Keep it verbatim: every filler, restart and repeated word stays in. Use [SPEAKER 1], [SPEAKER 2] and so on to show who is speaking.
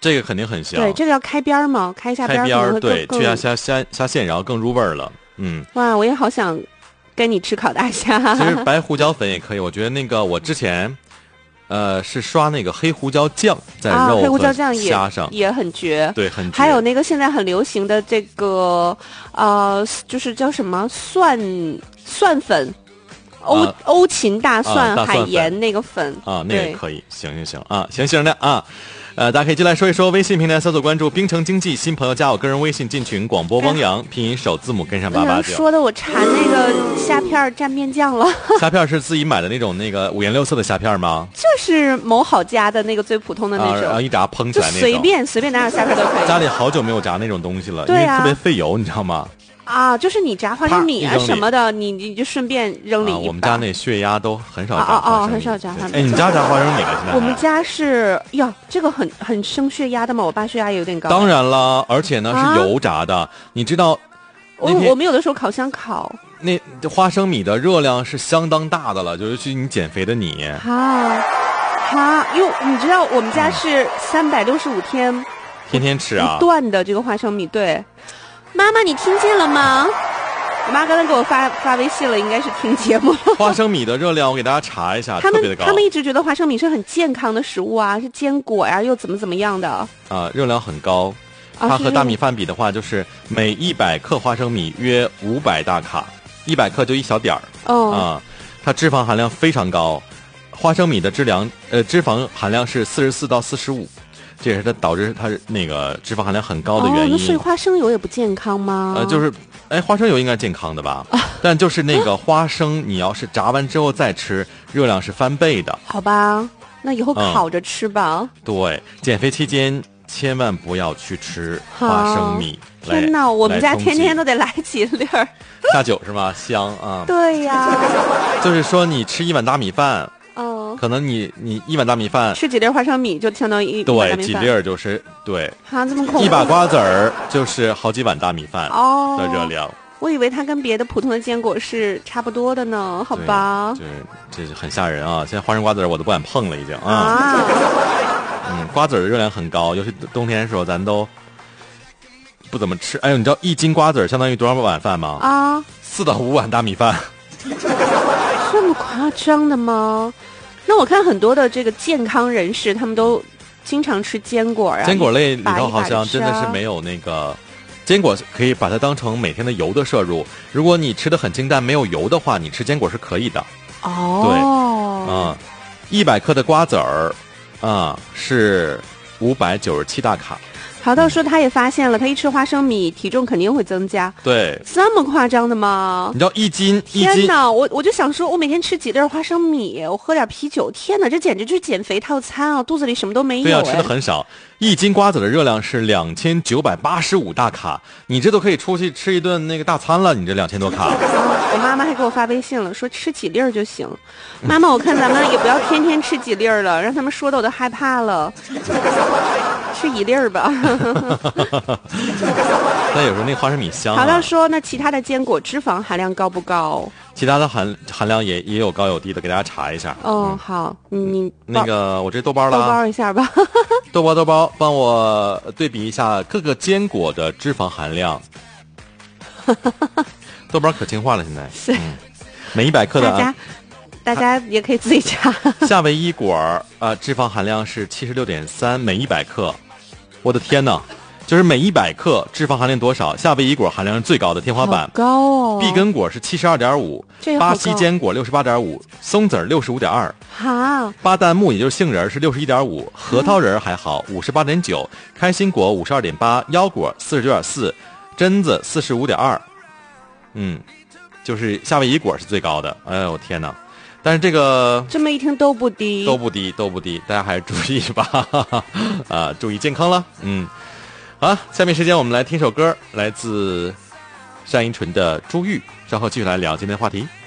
[SPEAKER 1] 这个肯定很香。
[SPEAKER 2] 对，这个要开边吗？开一下边，
[SPEAKER 1] 开边对，
[SPEAKER 2] 去
[SPEAKER 1] 下虾虾虾线，然后更入味儿了。嗯，
[SPEAKER 2] 哇，我也好想跟你吃烤大虾。
[SPEAKER 1] 其实白胡椒粉也可以，我觉得那个我之前。呃，是刷那个黑胡椒酱在肉和虾上，
[SPEAKER 2] 啊、也, 也很绝，
[SPEAKER 1] 对，很绝。
[SPEAKER 2] 还有那个现在很流行的这个呃，就是叫什么蒜蒜粉，欧、啊、欧芹大蒜、啊、海盐那个粉
[SPEAKER 1] 啊，那个可以，行行行啊，行行的啊。呃，大家可以进来说一说，微信平台搜索关注冰城经济，新朋友加我个人微信进群，广播汪洋，拼音首字母跟上八八九。
[SPEAKER 2] 说的我馋那个虾片蘸面酱了。
[SPEAKER 1] 虾片是自己买的那种那个五颜六色的虾片吗？
[SPEAKER 2] 就是某好家的那个最普通的那种，
[SPEAKER 1] 然后、啊、一炸烹起来那种，
[SPEAKER 2] 随便随便哪有虾片都可以。
[SPEAKER 1] 家里好久没有炸那种东西了，
[SPEAKER 2] 对啊、
[SPEAKER 1] 因为特别费油，你知道吗？
[SPEAKER 2] 啊，就是你炸花生米啊什么的，你你就顺便扔里一把、
[SPEAKER 1] 啊。我们家那血压都很少炸
[SPEAKER 2] 花生米，
[SPEAKER 1] 哦
[SPEAKER 2] 哦，很少炸花生米。
[SPEAKER 1] 哎，你家炸花生米了？现在
[SPEAKER 2] 我们家是呀，这个很很升血压的嘛，我爸血压也有点高。
[SPEAKER 1] 当然了，而且呢、啊、是油炸的，你知道？
[SPEAKER 2] 我我们有的时候烤箱烤，
[SPEAKER 1] 那花生米的热量是相当大的了，尤其你减肥的你。
[SPEAKER 2] 啊啊，因为你知道我们家是三百六十五天，
[SPEAKER 1] 天天吃啊，
[SPEAKER 2] 不断的这个花生米，对。妈妈，你听见了吗？我妈刚才给我发发微信了，应该是听节目了。
[SPEAKER 1] 花生米的热量，我给大家查一下，特别的高。
[SPEAKER 2] 他们一直觉得花生米是很健康的食物啊，是坚果呀、啊，又怎么怎么样的。
[SPEAKER 1] 啊，热量很高。它和大米饭比的话，就是每一百克花生米约五百大卡，一百克就一小点儿。
[SPEAKER 2] 哦。
[SPEAKER 1] 啊，它脂肪含量非常高，花生米的质量呃脂肪含量是四十四到四十五。这也是它导致它那个脂肪含量很高的原因。
[SPEAKER 2] 哦，那所以花生油也不健康吗？
[SPEAKER 1] 呃，就是，哎，花生油应该健康的吧？啊、但就是那个花生，你要是炸完之后再吃，热量是翻倍的。
[SPEAKER 2] 好吧，那以后烤着吃吧。
[SPEAKER 1] 嗯、对，减肥期间千万不要去吃花生米。
[SPEAKER 2] 天哪，我们家天天都得来几粒儿。
[SPEAKER 1] 下酒是吗？香啊。
[SPEAKER 2] 对呀。
[SPEAKER 1] 就是说，你吃一碗大米饭。
[SPEAKER 2] 哦，
[SPEAKER 1] 可能你你一碗大米饭
[SPEAKER 2] 吃几粒花生米就相当于一
[SPEAKER 1] 对
[SPEAKER 2] 碗大米饭，
[SPEAKER 1] 几粒儿就是对
[SPEAKER 2] 啊，这么恐怖！
[SPEAKER 1] 一把瓜子儿就是好几碗大米饭
[SPEAKER 2] 哦
[SPEAKER 1] 的热量。
[SPEAKER 2] 我以为它跟别的普通的坚果是差不多的呢，好吧？
[SPEAKER 1] 就是这是很吓人啊！现在花生瓜子儿我都不敢碰了，已经啊。
[SPEAKER 2] 啊
[SPEAKER 1] 嗯，瓜子儿的热量很高，尤其冬天的时候咱都不怎么吃。哎呦，你知道一斤瓜子儿相当于多少碗饭吗？
[SPEAKER 2] 啊，
[SPEAKER 1] 四到五碗大米饭。
[SPEAKER 2] 这么夸张的吗？那我看很多的这个健康人士，他们都经常吃坚果啊。
[SPEAKER 1] 坚果类里头好像真的是没有那个，坚果可以把它当成每天的油的摄入。如果你吃的很清淡，没有油的话，你吃坚果是可以的。
[SPEAKER 2] 哦，
[SPEAKER 1] 对，啊、嗯，一百克的瓜子儿，啊、嗯，是五百九十七大卡。
[SPEAKER 2] 淘淘说他也发现了，他一吃花生米体重肯定会增加。
[SPEAKER 1] 对，
[SPEAKER 2] 这么夸张的吗？
[SPEAKER 1] 你知道一斤一斤？
[SPEAKER 2] 天哪，我我就想说，我每天吃几粒花生米，我喝点啤酒，天哪，这简直就是减肥套餐啊！肚子里什么都没有。
[SPEAKER 1] 对啊，吃的很少。一斤瓜子的热量是两千九百八十五大卡，你这都可以出去吃一顿那个大餐了。你这两千多卡。
[SPEAKER 2] 我妈妈还给我发微信了，说吃几粒儿就行。妈妈，我看咱们也不要天天吃几粒儿了，让他们说的我都害怕了。吃一粒儿吧。
[SPEAKER 1] 那有时候那花生米香、啊。
[SPEAKER 2] 好像说那其他的坚果脂肪含量高不高？
[SPEAKER 1] 其他的含含量也也有高有低的，给大家查一下。
[SPEAKER 2] 哦，
[SPEAKER 1] 嗯、
[SPEAKER 2] 好，你
[SPEAKER 1] 那个我这豆包了，
[SPEAKER 2] 豆包一下吧。
[SPEAKER 1] 豆包豆包，帮我对比一下各个坚果的脂肪含量。豆包可听话了，现在
[SPEAKER 2] 是、
[SPEAKER 1] 嗯、每一百克的、啊。
[SPEAKER 2] 大家大家也可以自己查。
[SPEAKER 1] 夏威夷果啊、呃，脂肪含量是七十六点三每一百克。我的天哪！就是每一百克脂肪含量多少？夏威夷果含量是最高的天花板，
[SPEAKER 2] 好高哦。
[SPEAKER 1] 碧根果是七十二点五，巴西坚果六十八点五，松子儿六十五点二。
[SPEAKER 2] 哈，
[SPEAKER 1] 巴旦木也就是杏仁是六十一点五，核桃仁还好五十八点九，开心果五十二点八，腰果四十九点四，榛子四十五点二。嗯，就是夏威夷果是最高的。哎呦天哪！但是这个
[SPEAKER 2] 这么一听都不低，
[SPEAKER 1] 都不低，都不低，大家还是注意吧，啊，注意健康了。嗯，好，下面时间我们来听首歌，来自单依纯的《珠玉》，稍后继续来聊今天的话题。